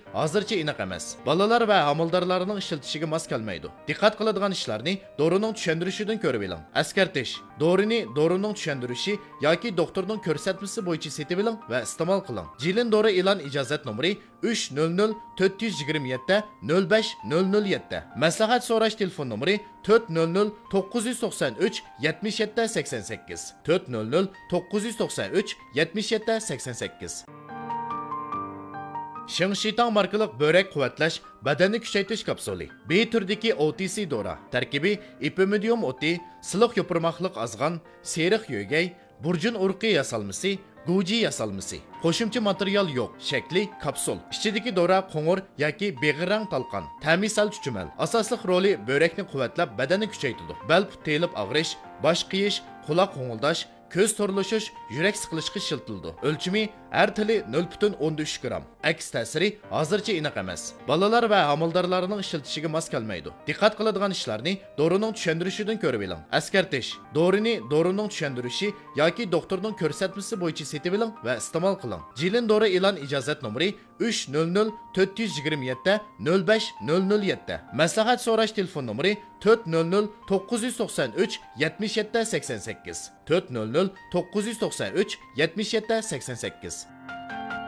hozircha aniq emas. Balalar va amaldorlarning ishlatishiga mos kelmaydi. Diqqat qiladigan ishlarni dorining tushuntirishidan ko'rib oling. Askartish: dorini dorining tushuntirishi yoki doktorning ko'rsatmasi bo'yicha setib oling va iste'mol qiling. Jilin dori e'lon ijozat nomeri 300 427 05007. Maslahat so'rash telefon nomeri 400 993 77 88. 400 993 77 88. Shingshitang markalik börek quvvatlash badanni kuchaytirish kapsuli. B turdagi OTC dora. Tarkibi ipimidium oti, siliq yo'pirmoqliq azg'an, seriq yo'gay, burjun urqi yasalmasi, guji yasalmasi. Qo'shimcha material yo'q. Shakli kapsul. Ichidagi dora qo'ng'ir yoki beg'irang talqon. Ta'misal chuchumal. Asosli roli börekni quvvatlab badanni kuchaytiradi. Bel telib og'rish, bosh qiyish, quloq qo'ng'ildash, ko'z to'rlashish, yurak siqilishga shiltildi. O'lchimi har tili 0.13 gram. Aks ta'siri hozircha aniq emas. Balalar va amaldorlarning ishlatishiga mos kelmaydi. Diqqat qiladigan ishlarni dorining tushuntirishidan ko'rib oling. Askartish: dorini dorining tushuntirishi yoki doktorning ko'rsatmasi bo'yicha setib oling va iste'mol qiling. Jilin dori e'lon ijozat nomeri 300 427 05007. Maslahat so'rash telefon nomeri 400 993 77 88. 400 993 77 88.